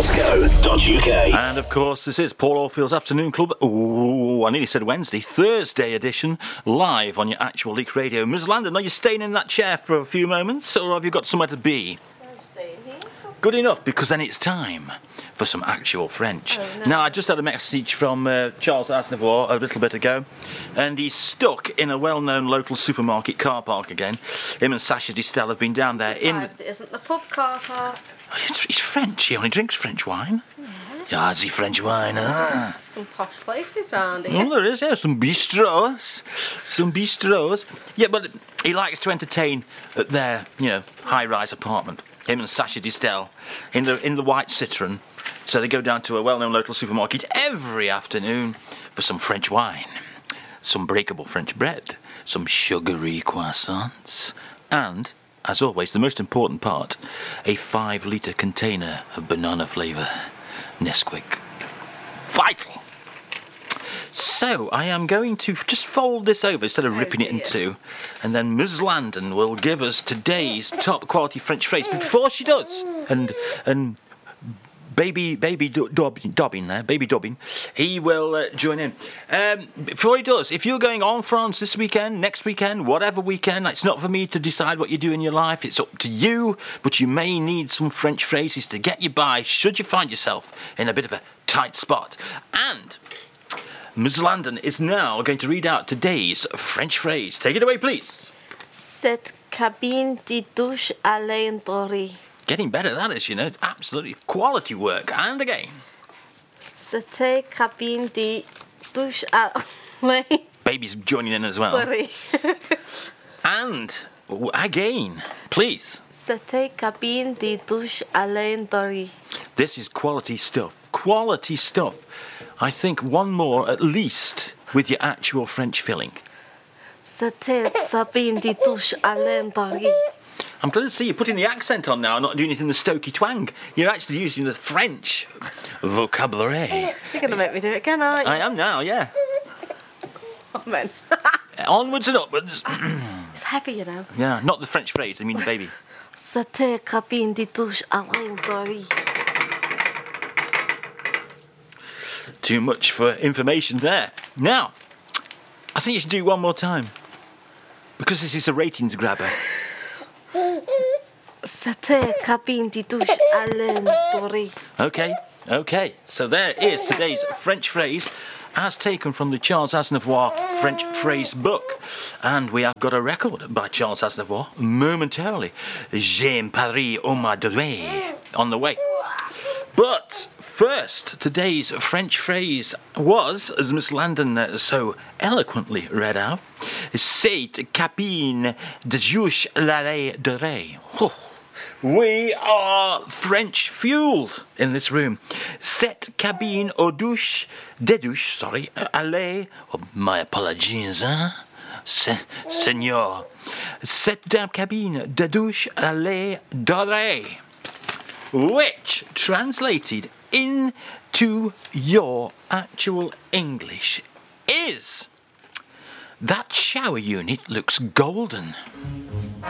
radio.co.uk. And of course, this is Paul Orfield's Afternoon Club. Ooh, I nearly said Wednesday, Thursday edition, live on your actual Leak Radio. Ms. Landon, are you staying in that chair for a few moments, or have you got somewhere to be? I'm staying here. Good enough, because then it's time for some actual French. Oh, no. Now, I just had a message from Charles Aznavour a little bit ago, and he's stuck in a well-known local supermarket car park again. Him and Sacha Distel have been down there in... It isn't the pub car park. He's French. He only drinks French wine. Yeah, it's French wine, ah. Some posh places round here. Well, there is, yeah, some bistros. Yeah, but he likes to entertain at their, high-rise apartment. Him and Sacha Distel in the white Citroen. So they go down to a well-known local supermarket every afternoon for some French wine, some breakable French bread, some sugary croissants, and, as always, the most important part, a 5-litre container of banana flavour Nesquik. Vital! So, I am going to just fold this over instead of ripping it in two, and then Ms. Landon will give us today's top quality French phrase. But before she does, and Baby Dobbin, he will join in. Before he does, if you're going en France this weekend, next weekend, whatever weekend, it's not for me to decide what you do in your life, it's up to you, but you may need some French phrases to get you by should you find yourself in a bit of a tight spot. And Ms. Landon is now going to read out today's French phrase. Take it away, please. Cette cabine de douche à l'intérieur. Getting better, that is, absolutely quality work. And again. Cette cabine de douche à l'intérieur. Baby's joining in as well. And again, please. Cette cabine de douche à l'intérieur. This is quality stuff. Quality stuff. I think one more at least with your actual French filling. Cette cabine de douche à l'intérieur. I'm glad to see you putting the accent on now, not doing it in the Stokey twang. You're actually using the French vocabulary. You're going to make me do it again, aren't you? I am now, yeah. Amen. Onwards and upwards. It's heavy, Yeah, not the French phrase, I mean the baby. Cette cabine de douche à l'intérieur. Too much for information there. Now, I think you should do it one more time. Because this is a ratings grabber. Cette cabine de douche à l'intérieur. Okay. So there is today's French phrase as taken from the Charles Aznavour French phrase book. And we have got a record by Charles Aznavour momentarily. J'aime Paris au mois de mai on the way. But first, today's French phrase was, as Miss Landon so eloquently read out, cette cabine de douche à l'intérieur. We are French fueled in this room. Cette cabine de douche, allez, my apologies, Senor. Cette cabine de douche à l'intérieur. Which, translated into your actual English, is that shower unit looks golden.